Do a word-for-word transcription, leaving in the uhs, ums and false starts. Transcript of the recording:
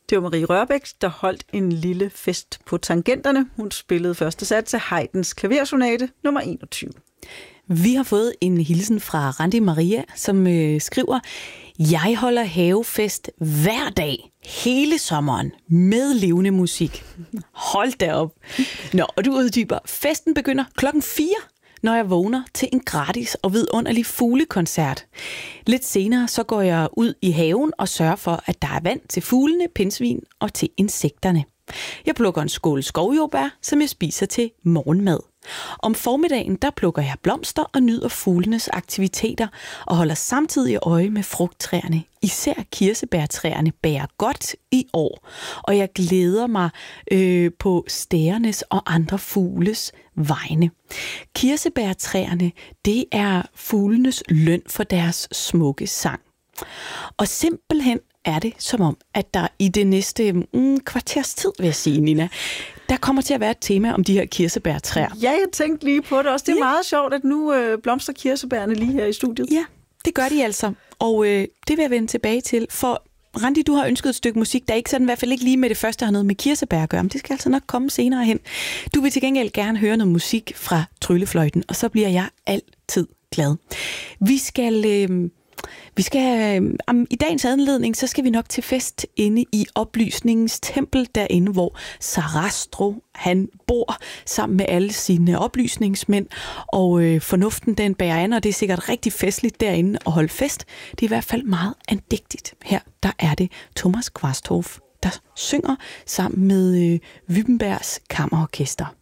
Det var Marie Rørbæk, der holdt en lille fest på tangenterne. Hun spillede første sats af Haydns klaversonate nummer enogtyve. Vi har fået en hilsen fra Randi Maria, som øh, skriver: Jeg holder havefest hver dag, hele sommeren, med levende musik. Hold da op. Nå, og du uddyber: Festen begynder klokken fire, når jeg vågner til en gratis og vidunderlig fuglekoncert. Lidt senere så går jeg ud i haven og sørger for, at der er vand til fuglene, pindsvin og til insekterne. Jeg plukker en skål skovjordbær, som jeg spiser til morgenmad. Om formiddagen, der plukker jeg blomster og nyder fuglenes aktiviteter og holder samtidig øje med frugttræerne. Især kirsebærtræerne bærer godt i år, og jeg glæder mig øh, på stærernes og andre fugles vegne. Kirsebærtræerne, det er fuglenes løn for deres smukke sang. Og simpelthen er det som om, at der i det næste mm, kvarters tid, vil jeg sige, Nina, der kommer til at være et tema om de her kirsebærtræer. Ja, jeg tænkte lige på det også. Det er ja. meget sjovt, at nu øh, blomster kirsebærne lige her i studiet. Ja, det gør de altså. Og øh, det vil jeg vende tilbage til. For Randi, du har ønsket et stykke musik, der ikke sådan i hvert fald ikke lige med det første har noget med kirsebær at gøre, men det skal altså nok komme senere hen. Du vil til gengæld gerne høre noget musik fra Tryllefløjten, og så bliver jeg altid glad. Vi skal... Øh, Vi skal, øh, i dagens anledning, så skal vi nok til fest inde i oplysningens tempel, derinde hvor Sarastro, han bor sammen med alle sine oplysningsmænd, og øh, fornuften den bærer an, og det er sikkert rigtig festligt derinde at holde fest. Det er i hvert fald meget andægtigt. Her, der er det Thomas Quasthoff, der synger sammen med øh, Wüttenbergs kammerorkester.